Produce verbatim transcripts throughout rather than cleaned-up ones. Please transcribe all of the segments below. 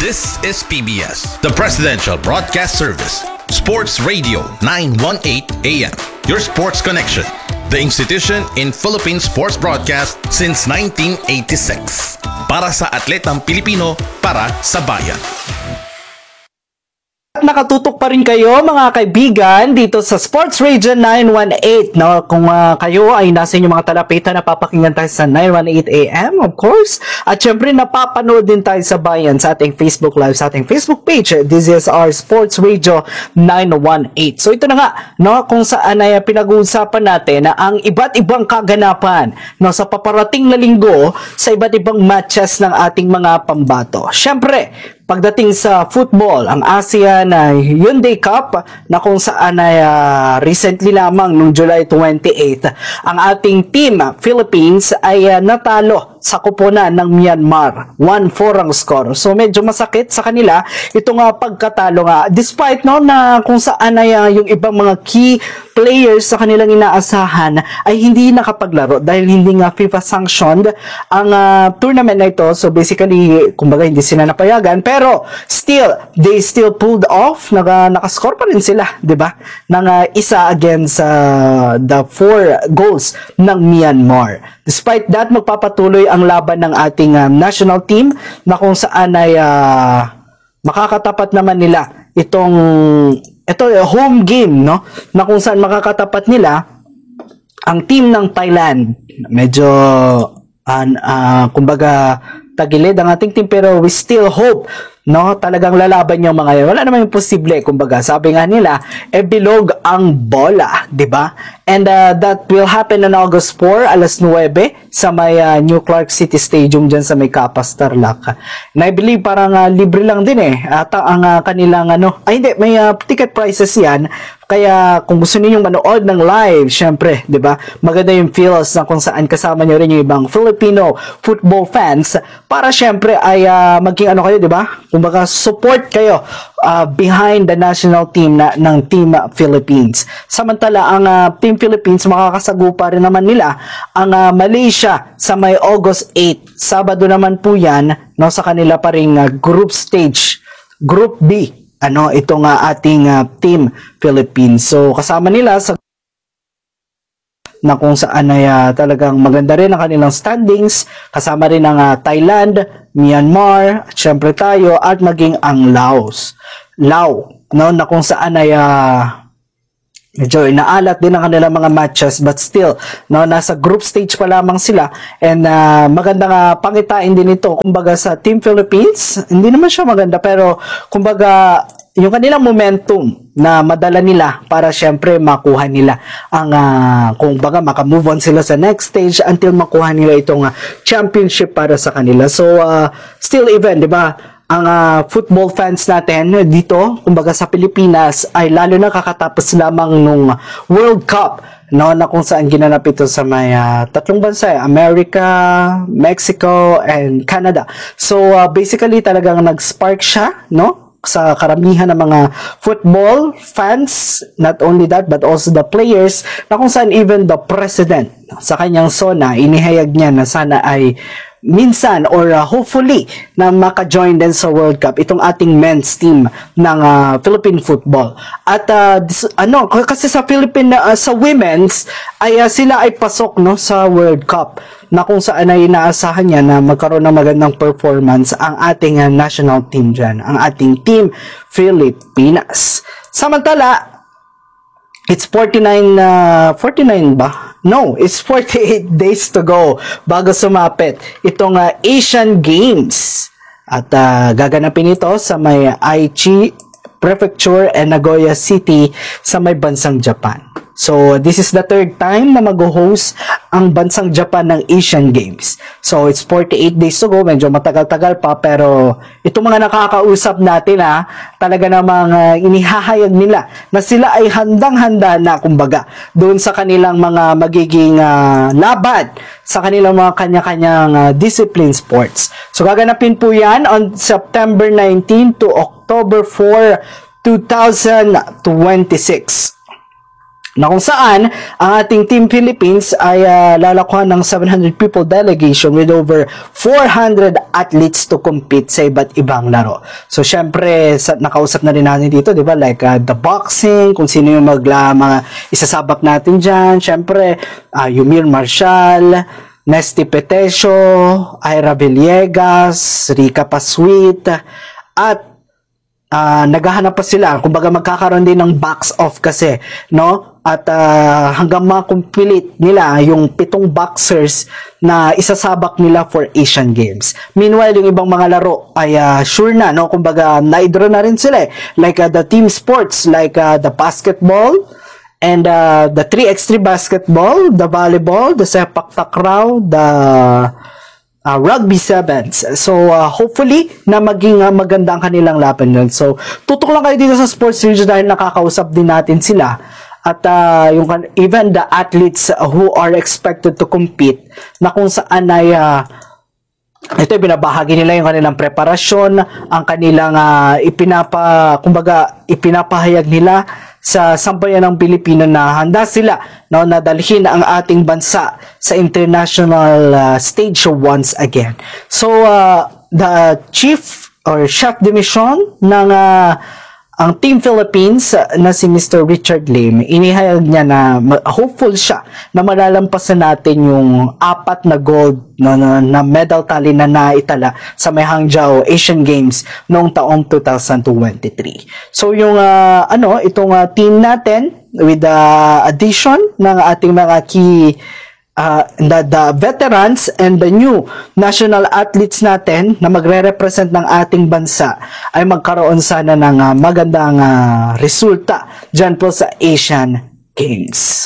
This is P B S, the Presidential Broadcast Service, Sports Radio nine eighteen A M, your sports connection. The institution in Philippine sports broadcast since nineteen eighty-six. Para sa atletang Pilipino, para sa bayan. Nakatutok pa rin kayo mga kaibigan dito sa Sports Radio nine eighteen, no? Kung uh, kayo ay nasa inyong mga talapitan, napapakinggan tayo sa nine eighteen A M, of course. At syempre napapanood din tayo sa bayan sa ating Facebook Live, sa ating Facebook page. This is our Sports Radio nine eighteen. So ito na nga, no, kung saan ay pinag-uusapan natin na ang iba't ibang kaganapan, no, sa paparating na linggo sa iba't ibang matches ng ating mga pambato. Syempre, pagdating sa football, ang ASEAN uh, Hyundai Cup na kung saan ay uh, recently lamang noong July twenty-eighth, ang ating team Philippines ay uh, natalo sa koponan ng Myanmar. one four ang score. So medyo masakit sa kanila itong uh, pagkatalo nga. Despite no na kung saan ay uh, yung ibang mga key players sa kanilang inaasahan ay hindi nakapaglaro dahil hindi nga FIFA sanctioned ang uh, tournament na ito. So basically, kumbaga hindi sila napayagan, pero still they still pulled off. Naka, nakascore pa rin sila, 'di ba? Ng uh, isa against uh, the four goals ng Myanmar. Despite that, magpapatuloy ang laban ng ating uh, national team na kung saan ay uh, makakatapat naman nila itong ito home game, no, na kung saan makakatapat nila ang team ng Thailand. Medyo uh, uh, kumbaga tagilid ang ating team, pero we still hope, no, talagang lalaban yung mga yan. Wala naman yung posible, kumbaga sabi nga nila, e bilog ang bola, di ba? And uh, that will happen on August fourth, alas nuwebe, sa may uh, New Clark City Stadium dyan sa may Capas, Tarlac. And I believe parang uh, libre lang din eh. At ang uh, kanilang ano, ay hindi, may uh, ticket prices yan. Kaya kung gusto niyo manood ng live, syempre, 'di ba? Maganda yung feels na kung saan kasama niyo rin yung ibang Filipino football fans para syempre ay uh, maging ano kayo, 'di ba? Kumbaga support kayo uh, behind the national team na ng Team Philippines. Samantala ang uh, Team Philippines makakasagupa rin naman nila ang uh, Malaysia sa may August eighth. Sabado naman po 'yan, no, sa kanila pa ring uh, group stage, Group B. Ano, itong uh, ating uh, Team Philippines. So, kasama nila sa na kung saan ay uh, talagang maganda rin ang kanilang standings. Kasama rin ang uh, Thailand, Myanmar, at syempre tayo, at maging ang Laos. Lao, no, na kung saan ay uh, medyo inaalat din ang kanilang mga matches, but still, no, nasa group stage pa lamang sila, and uh, maganda nga pangitain din ito, kumbaga sa Team Philippines, hindi naman siya maganda, pero kumbaga yung kanilang momentum na madala nila para syempre makuha nila ang uh, kung baga makamove on sila sa next stage until makuha nila itong uh, championship para sa kanila. So uh, still even, di ba, ang uh, football fans natin dito, kumbaga sa Pilipinas, ay lalo na kakatapos lamang nung World Cup, no, na kung saan ginanap ito sa may uh, tatlong bansa, America, Mexico, and Canada. So uh, basically talagang nag-spark siya, no, sa karamihan ng mga football fans, not only that but also the players, na kung saan even the president sa kanyang SONA inihayag niya na sana ay minsan or uh, hopefully na maka-join din sa World Cup itong ating men's team ng uh, Philippine football. At uh, this, ano kasi sa Philippine uh, sa women's ay uh, sila ay pasok, no, sa World Cup na kung saan ay inaasahan niya na magkaroon ng magandang performance ang ating uh, national team dyan, ang ating Team Pilipinas. Samantala, it's forty-nine, uh, forty-nine ba? No, it's forty-eight days to go bago sumapit itong uh, Asian Games. At uh, gaganapin ito sa may Aichi Prefecture and Nagoya City sa may bansang Japan. So, this is the third time na mag-host ang bansang Japan ng Asian Games. So, it's forty-eight days to go. Medyo matagal-tagal pa, pero itong mga nakakausap natin, ha, talaga namang uh, inihahayag nila na sila ay handang-handa na, kumbaga, doon sa kanilang mga magiging uh, laban, sa kanilang mga kanya-kanyang uh, discipline sports. So, gaganapin po yan on September nineteenth to October fourth, twenty twenty-six. na kung saan ang ating Team Philippines ay uh, lalakuhan ng seven hundred people delegation with over four hundred athletes to compete sa iba't ibang laro. So syempre sa, nakausap na rin natin dito, 'di ba? Like uh, the boxing, kung sino yung magla mga isasabak natin diyan. Syempre uh, Yumir Marshall, Nesty Petesio, Ira Villegas, Rica Paswit, at Uh, naghahanap pa sila, kumbaga magkakaroon din ng box off kasi, no? At uh, hanggang ma-complete nila yung pitong boxers na isasabak nila for Asian Games. Meanwhile, yung ibang mga laro ay uh, sure na, no? Kumbaga na-draw na rin sila, eh. Like uh, the team sports, like uh, the basketball, and uh, the three by three basketball, the volleyball, the sepak takraw, the Uh, rugby sevens. So, uh, hopefully, na maging uh, maganda ang kanilang laban nun. So, tutok lang kayo dito sa Sports Radio dahil nakakausap din natin sila. At uh, yung, even the athletes who are expected to compete, na kung saan ay uh, ito ay binabahagi nila yung kanilang preparasyon, ang kanilang uh, ipinapa, kumbaga, ipinapahayag nila sa sambayan ng Pilipino na handa sila, no, na dalhin ang ating bansa sa international uh, stage once again. So, uh, the chief or chef de mission ng uh, ang Team Philippines uh, na si Mister Richard Lim, inihayag niya na hopeful siya na malalampasan natin yung apat na gold no, na, na medal tally na naitala sa may Hangzhou Asian Games noong taong two thousand twenty-three. So yung uh, ano itong uh, team natin with the addition ng ating mga key uh, the, the veterans and the new national athletes natin na magre-represent ng ating bansa ay magkaroon sana ng uh, magandang uh, resulta dyan po sa Asian Games.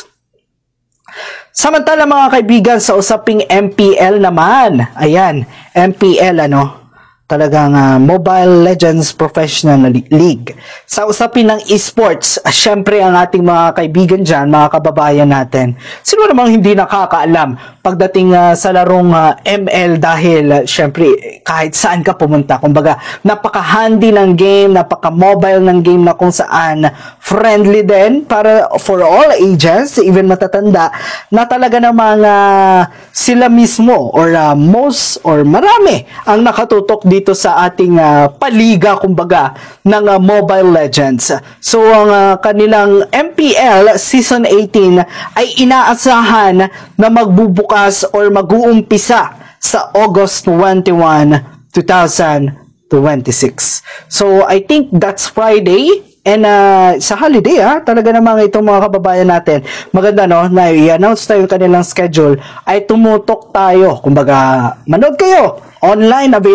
Samantala mga kaibigan, sa usaping M P L naman, ayan, M P L ano, talagang uh, Mobile Legends Professional League. Sa usapin ng esports, uh, syempre ang ating mga kaibigan dyan, mga kababayan natin, sino namang hindi nakakaalam pagdating uh, sa larong uh, M L dahil uh, syempre kahit saan ka pumunta. Kumbaga, napaka-handy ng game, napaka-mobile ng game na kung saan friendly din para for all ages, even matatanda, na talaga namang uh, sila mismo or uh, most or marami ang nakatutok dito sa ating uh, paliga kumbaga ng uh, Mobile Legends. So ang uh, kanilang M P L Season eighteen ay inaasahan na magbubukas or mag-uumpisa sa August twenty-first, twenty twenty-six. So I think that's Friday. And uh, sa holiday ha, talaga namang itong mga kababayan natin, maganda no, na i-announce tayo yung kanilang schedule, ay tumutok tayo. Kumbaga, manood kayo, online available.